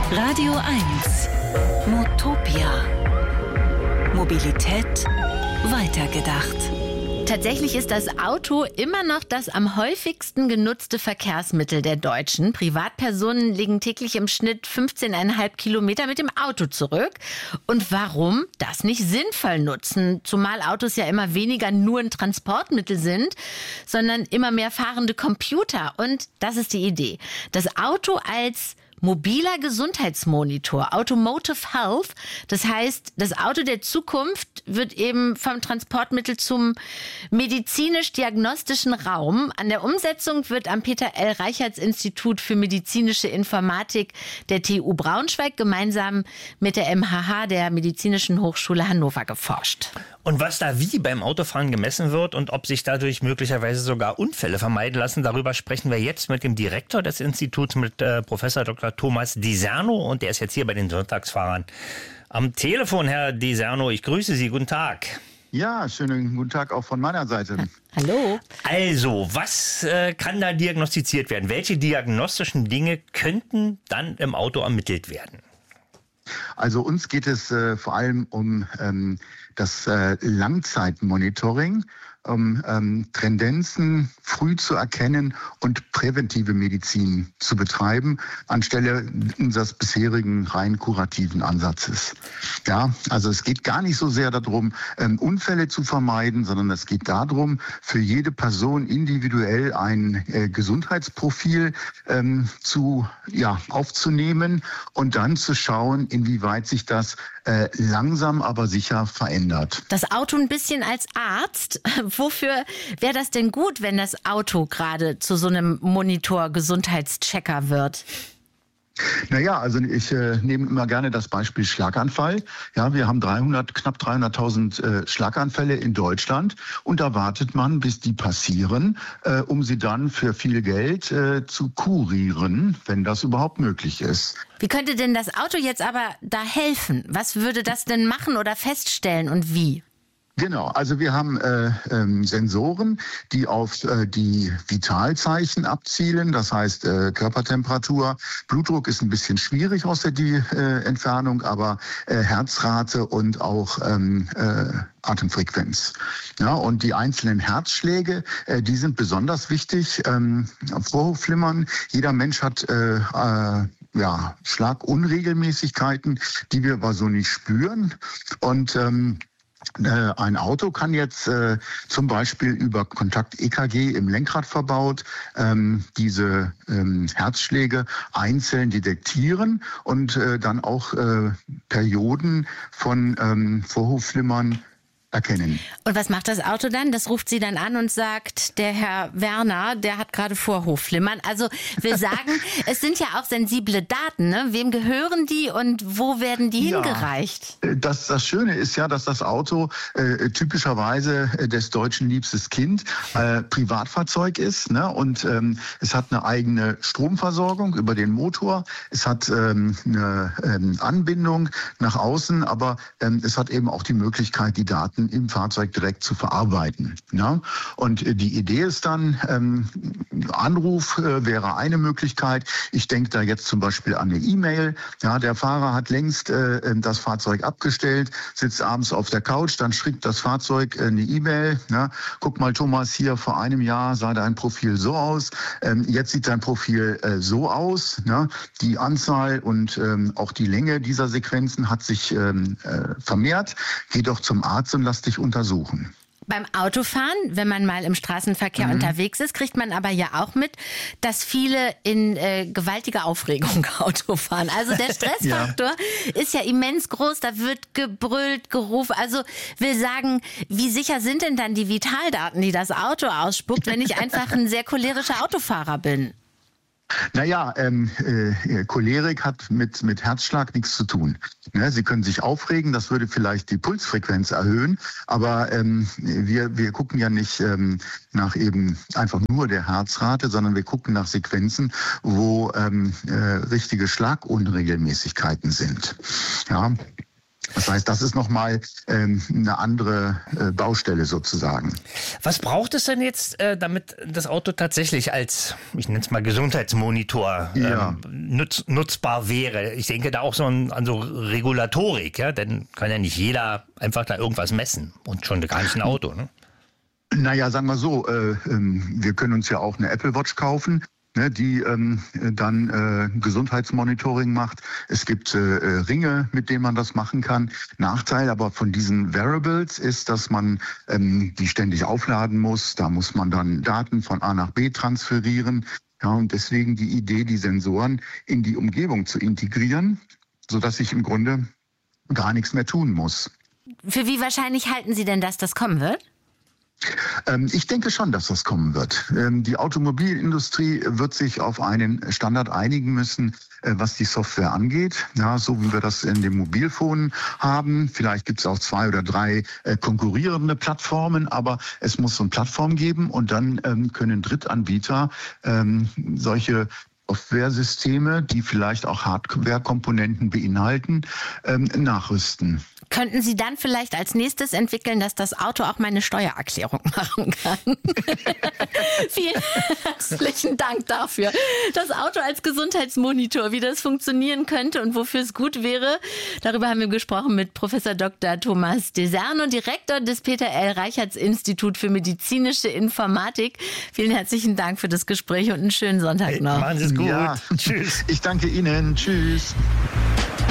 Radio 1. Motopia. Mobilität weitergedacht. Tatsächlich ist das Auto immer noch das am häufigsten genutzte Verkehrsmittel der Deutschen. Privatpersonen legen täglich im Schnitt 15,5 Kilometer mit dem Auto zurück. Und warum das nicht sinnvoll nutzen? Zumal Autos ja immer weniger nur ein Transportmittel sind, sondern immer mehr fahrende Computer. Und das ist die Idee. Das Auto als mobiler Gesundheitsmonitor, Automotive Health. Das heißt, das Auto der Zukunft wird eben vom Transportmittel zum medizinisch-diagnostischen Raum. An der Umsetzung wird am Peter-L-Reichertz-Institut für medizinische Informatik der TU Braunschweig gemeinsam mit der MHH, der Medizinischen Hochschule Hannover, geforscht. Und was da wie beim Autofahren gemessen wird und ob sich dadurch möglicherweise sogar Unfälle vermeiden lassen, darüber sprechen wir jetzt mit dem Direktor des Instituts, mit Professor Dr. Thomas Diserno, und der ist jetzt hier bei den Sonntagsfahrern am Telefon. Herr Diserno, ich grüße Sie. Guten Tag. Ja, schönen guten Tag auch von meiner Seite. Hallo. Also, was kann da diagnostiziert werden? Welche diagnostischen Dinge könnten dann im Auto ermittelt werden? Also uns geht es vor allem um das Langzeitmonitoring, um Tendenzen früh zu erkennen und präventive Medizin zu betreiben, anstelle unseres bisherigen rein kurativen Ansatzes. Ja, also es geht gar nicht so sehr darum, Unfälle zu vermeiden, sondern es geht darum, für jede Person individuell ein Gesundheitsprofil aufzunehmen und dann zu schauen, inwieweit sich das langsam, aber sicher verändert. Das Auto ein bisschen als Arzt. Wofür wäre das denn gut, wenn das Auto gerade zu so einem Monitor-Gesundheitschecker wird? Naja, also ich nehme immer gerne das Beispiel Schlaganfall. Ja, wir haben knapp 300.000 Schlaganfälle in Deutschland und da wartet man, bis die passieren, um sie dann für viel Geld zu kurieren, wenn das überhaupt möglich ist. Wie könnte denn das Auto jetzt aber da helfen? Was würde das denn machen oder feststellen und wie? Genau, also wir haben Sensoren, die auf die Vitalzeichen abzielen, das heißt Körpertemperatur, Blutdruck ist ein bisschen schwierig aus der Entfernung, aber Herzrate und auch Atemfrequenz. Ja, und die einzelnen Herzschläge, die sind besonders wichtig. Vorhofflimmern, jeder Mensch hat Schlagunregelmäßigkeiten, die wir aber so nicht spüren. Und ein Auto kann jetzt zum Beispiel über Kontakt-EKG im Lenkrad verbaut diese Herzschläge einzeln detektieren und dann auch Perioden von Vorhofflimmern erkennen. Und was macht das Auto dann? Das ruft Sie dann an und sagt, der Herr Werner, der hat gerade Vorhofflimmern. Also wir sagen, es sind ja auch sensible Daten. Ne? Wem gehören die und wo werden die hingereicht? Das Schöne ist ja, dass das Auto typischerweise des Deutschen liebstes Kind Privatfahrzeug ist. Ne? Und es hat eine eigene Stromversorgung über den Motor. Es hat eine Anbindung nach außen, aber es hat eben auch die Möglichkeit, die Daten im Fahrzeug direkt zu verarbeiten. Ja? Und die Idee ist dann, Anruf wäre eine Möglichkeit. Ich denke da jetzt zum Beispiel an eine E-Mail. Ja, der Fahrer hat längst das Fahrzeug abgestellt, sitzt abends auf der Couch, dann schreibt das Fahrzeug eine E-Mail. Ja? Guck mal, Thomas, hier vor einem Jahr sah dein Profil so aus. Jetzt sieht dein Profil so aus. Ja? Die Anzahl und auch die Länge dieser Sequenzen hat sich vermehrt. Geh doch zum Arzt und lass dich untersuchen. Beim Autofahren, wenn man mal im Straßenverkehr unterwegs ist, kriegt man aber ja auch mit, dass viele in gewaltiger Aufregung Auto fahren. Also der Stressfaktor ist ja immens groß, da wird gebrüllt, gerufen. Also will sagen, wie sicher sind denn dann die Vitaldaten, die das Auto ausspuckt, wenn ich einfach ein sehr cholerischer Autofahrer bin? Naja, Cholerik hat mit Herzschlag nichts zu tun. Ne, Sie können sich aufregen, das würde vielleicht die Pulsfrequenz erhöhen, aber wir gucken ja nicht nach eben einfach nur der Herzrate, sondern wir gucken nach Sequenzen, wo richtige Schlagunregelmäßigkeiten sind. Ja. Das heißt, das ist nochmal eine andere Baustelle sozusagen. Was braucht es denn jetzt, damit das Auto tatsächlich als, ich nenne es mal Gesundheitsmonitor, nutzbar wäre? Ich denke da auch an so Regulatorik, ja, denn kann ja nicht jeder einfach da irgendwas messen und schon gar nicht ein Auto, ne? Naja, sagen wir so, wir können uns ja auch eine Apple Watch kaufen, ne, die dann Gesundheitsmonitoring macht. Es gibt Ringe, mit denen man das machen kann. Nachteil aber von diesen Wearables ist, dass man die ständig aufladen muss. Da muss man dann Daten von A nach B transferieren. Ja, und deswegen die Idee, die Sensoren in die Umgebung zu integrieren, sodass ich im Grunde gar nichts mehr tun muss. Für wie wahrscheinlich halten Sie denn, dass das kommen wird? Ich denke schon, dass das kommen wird. Die Automobilindustrie wird sich auf einen Standard einigen müssen, was die Software angeht. Ja, so wie wir das in dem Mobilfon haben. Vielleicht gibt es auch 2 oder 3 konkurrierende Plattformen, aber es muss so eine Plattform geben und dann können Drittanbieter solche Software-Systeme, die vielleicht auch Hardware-Komponenten beinhalten, nachrüsten. Könnten Sie dann vielleicht als nächstes entwickeln, dass das Auto auch meine Steuererklärung machen kann? Vielen herzlichen Dank dafür. Das Auto als Gesundheitsmonitor, wie das funktionieren könnte und wofür es gut wäre, darüber haben wir gesprochen mit Professor Dr. Thomas Deserno, Direktor des Peter L. Reichertz Institut für medizinische Informatik. Vielen herzlichen Dank für das Gespräch und einen schönen Sonntag noch. Machen Sie es gut. Ja. Tschüss. Ich danke Ihnen. Tschüss.